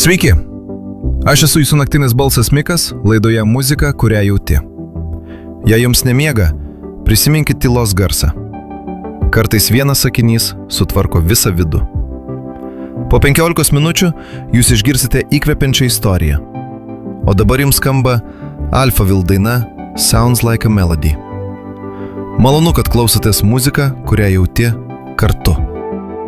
Sveiki, aš esu jūsų naktinis balsas Mikas, laidoje muzika, kurią jauti. Jei jums nemiega, prisiminkit tylos garsą. Kartais vienas sakinys sutvarko visą vidų. Po 15 minučių jūs išgirsite įkvepiančią istoriją. O dabar jums skamba Alphaville daina Sounds Like a Melody. Malonu, kad klausotės muziką, kurią jauti kartu.